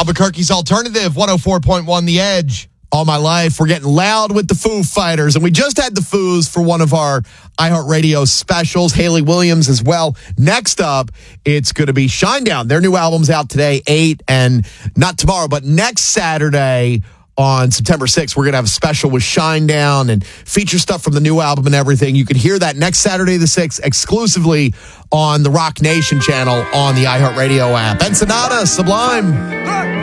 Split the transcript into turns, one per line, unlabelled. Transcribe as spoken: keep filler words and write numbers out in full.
Albuquerque's Alternative, one oh four point one The Edge. All my life, we're getting loud with the Foo Fighters, and we just had the Foos for one of our iHeartRadio specials. Haley Williams as well. Next up, it's going to be Shinedown. Their new album's out today, eight, and not tomorrow, but next Saturday on September sixth, we're going to have a special with Shinedown and feature stuff from the new album and everything. You can hear that next Saturday the sixth exclusively on the Rock Nation channel on the iHeartRadio app. Ensenada, Sublime.